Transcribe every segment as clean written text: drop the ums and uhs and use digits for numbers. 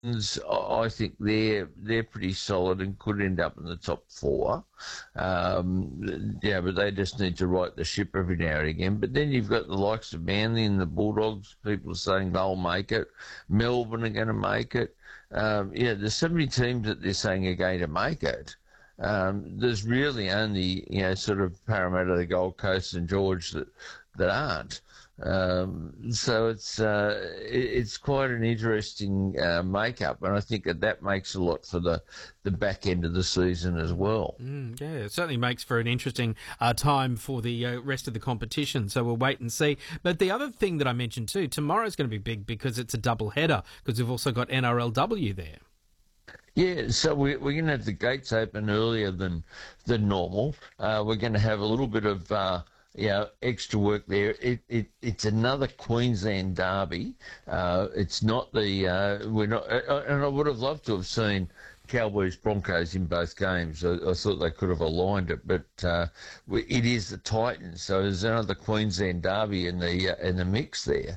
I think they're pretty solid and could end up in the top four. Yeah, but they just need to right the ship every now and again. But then you've got the likes of Manly and the Bulldogs. People are saying they'll make it. Melbourne are going to make it. Yeah, there's so many teams that they're saying are going to make it. There's really only, sort of Parramatta, the Gold Coast, and George that aren't. So it's quite an interesting makeup, and I think that makes a lot for the back end of the season as well. Yeah, it certainly makes for an interesting time for the rest of the competition, so we'll wait and see. But the other thing that I mentioned too, tomorrow's going to be big because it's a double header, because we've also got NRLW there. Yeah, so we're going to have the gates open earlier than normal. We're going to have a little bit of extra work there. It's another Queensland derby. It's not we're not, and I would have loved to have seen Cowboys Broncos in both games. I thought they could have aligned it, but it is the Titans, so there's another Queensland derby in the mix there.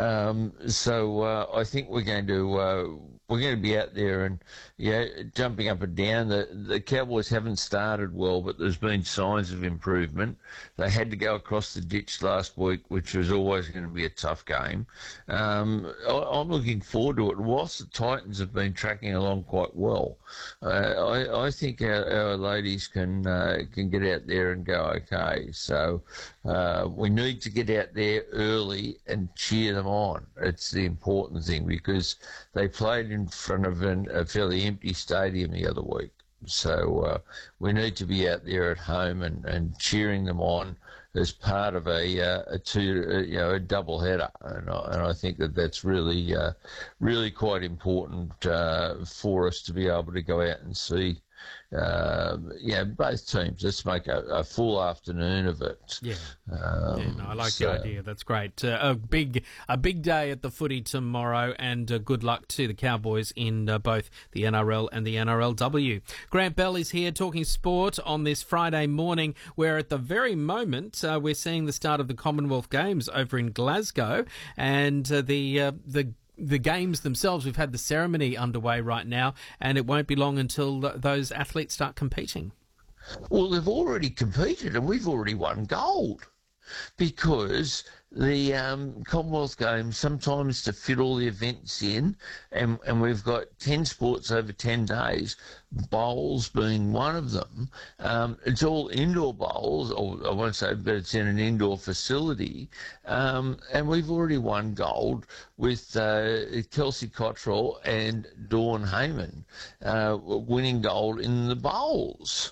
So I think we're going to be out there and jumping up and down. The Cowboys haven't started well, but there's been signs of improvement. They had to go across the ditch last week, which was always going to be a tough game. I'm looking forward to it. Whilst the Titans have been tracking along quite well, I think our ladies can get out there and go okay. So we need to get out there early and cheer them on. It's the important thing, because they played in front of a fairly empty stadium the other week. So we need to be out there at home and cheering them on as part of a double header, and I think that's really quite important for us to be able to go out and see. Both teams. Let's make a full afternoon of it. I like the idea. That's great. A big day at the footy tomorrow, and good luck to the Cowboys in both the NRL and the NRLW. Grant Bell is here talking sport on this Friday morning, where at the very moment we're seeing the start of the Commonwealth Games over in Glasgow, and the games themselves, we've had the ceremony underway right now, and it won't be long until those athletes start competing. Well, they've already competed, and we've already won gold, because the Commonwealth Games, sometimes to fit all the events in, and we've got 10 sports over 10 days, bowls being one of them. It's all indoor bowls, or I won't say, but it's in an indoor facility. And we've already won gold with Kelsey Cottrell and Dawn Heyman winning gold in the bowls.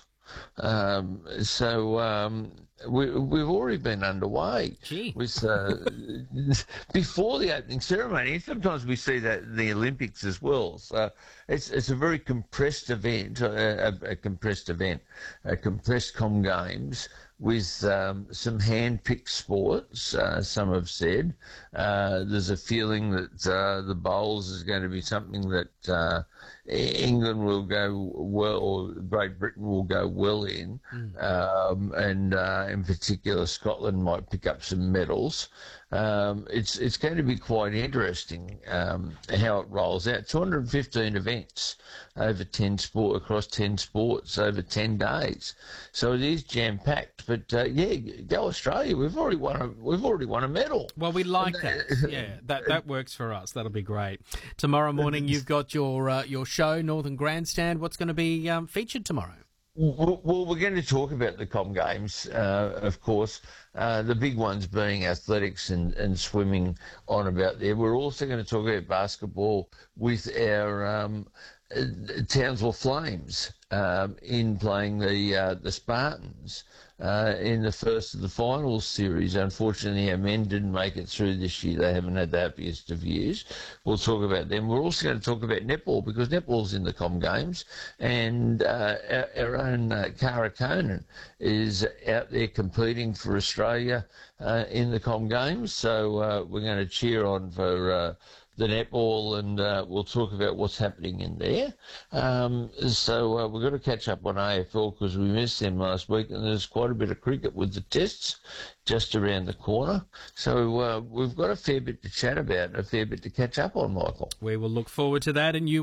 We've already been underway with before the opening ceremony. Sometimes we see that in the Olympics as well. So it's a very compressed event, a compressed Com Games with some hand-picked sports. Some have said there's a feeling that the bowls is going to be something that England will go well, or Great Britain will go well in, and in particular Scotland might pick up some medals. It's going to be quite interesting how it rolls out. 215 events over across 10 sports over 10 days, so it is jam packed. But go Australia! We've already won a medal. Well, we like that. Yeah, that works for us. That'll be great. Tomorrow morning, you've got your show, Northern Grandstand. What's going to be featured tomorrow? Well, we're going to talk about the Com Games, of course, the big ones being athletics and swimming on about there. We're also going to talk about basketball with our Townsville Flames in playing the Spartans in the first of the finals series. Unfortunately, our men didn't make it through this year. They haven't had the happiest of years. We'll talk about them. We're also going to talk about netball, because netball's in the Com Games, and our own Cara Conan is out there competing for Australia in the Com Games. So we're going to cheer on for the netball, and we'll talk about what's happening in there. So we've got to catch up on AFL, because we missed them last week, and there's quite a bit of cricket with the tests just around the corner. So we've got a fair bit to chat about, a fair bit to catch up on, Michael. We will look forward to that, and you